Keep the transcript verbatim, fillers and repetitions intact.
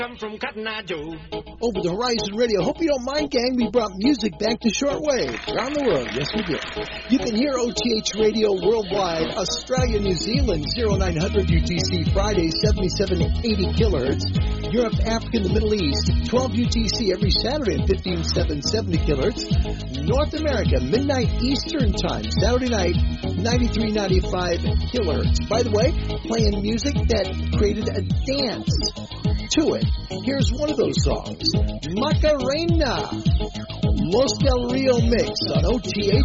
come from Cotton Eye Joe. Over the Horizon Radio. Hope you don't mind, gang. We brought music back to shortwave around the world. Yes, we did. You can hear O T H Radio worldwide. Australia, New Zealand, oh nine hundred U T C Fridays, seventy-seven eighty kilohertz. Europe, Africa, and the Middle East, twelve U T C every Saturday at fifteen seven seventy kilohertz. North America, midnight Eastern Time, Saturday night, ninety-three ninety-five kilohertz. By the way, playing music that created a dance to it. Here's one of those songs, Macarena, Los Del Rio Mix on O T H